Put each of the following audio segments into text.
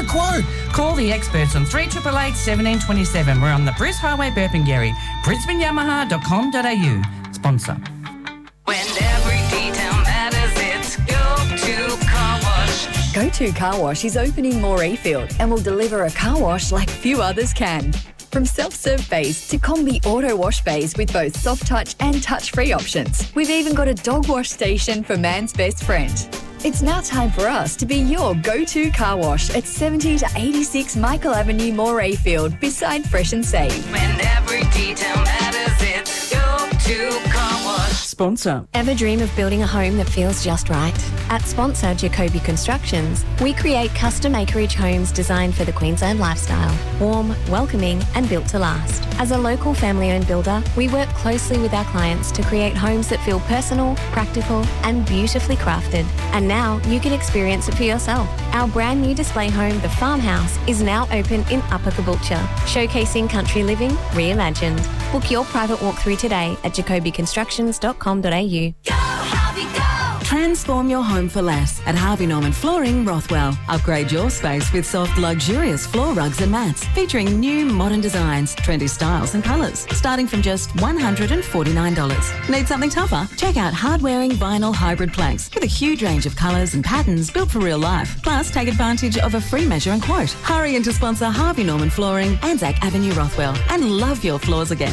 quote. Call the experts on 3888 1727. We're on the Bruce Highway, Burpengary. BrisbaneYamaha.com.au. Sponsor. When every detail matters, it's Go-To Car Wash. Go-To Car Wash is opening Morayfield and will deliver a car wash like few others can. From self-serve bays to combi auto wash bays with both soft touch and touch-free options. We've even got a dog wash station for man's best friend. It's now time for us to be your go-to car wash at 70 to 86 Michael Avenue, Morayfield, beside Fresh and Save. When every detail matters, it's Go-To Car Wash. Sponsor. Ever dream of building a home that feels just right? At sponsor Jacoby Constructions, we create custom acreage homes designed for the Queensland lifestyle. Warm, welcoming and built to last. As a local family-owned builder, we work closely with our clients to create homes that feel personal, practical and beautifully crafted. And now you can experience it for yourself. Our brand new display home, The Farmhouse, is now open in Upper Caboolture, showcasing country living reimagined. Book your private walkthrough today at jacobyconstructions.com.au. Transform your home for less at Harvey Norman Flooring, Rothwell. Upgrade your space with soft, luxurious floor rugs and mats featuring new modern designs, trendy styles and colours, starting from just $149. Need something tougher? Check out hard-wearing vinyl hybrid planks with a huge range of colours and patterns built for real life. Plus, take advantage of a free measure and quote. Hurry in to sponsor Harvey Norman Flooring, Anzac Avenue, Rothwell, and love your floors again.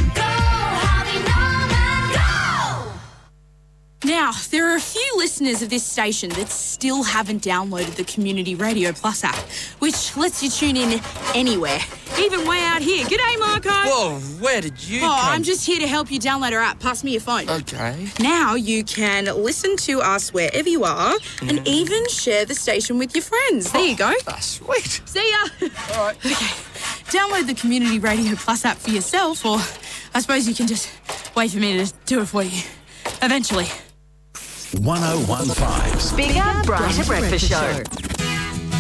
Now, there are a few listeners of this station that still haven't downloaded the Community Radio Plus app, which lets you tune in anywhere, even way out here. G'day, Marco. Whoa, where did you come? I'm just here to help you download our app. Pass me your phone. Okay. Now you can listen to us wherever you are and even share the station with your friends. There you go. That's sweet. See ya. All right. Okay. Download the Community Radio Plus app for yourself, or I suppose you can just wait for me to do it for you. Eventually. 1015. Bigger, brighter breakfast show.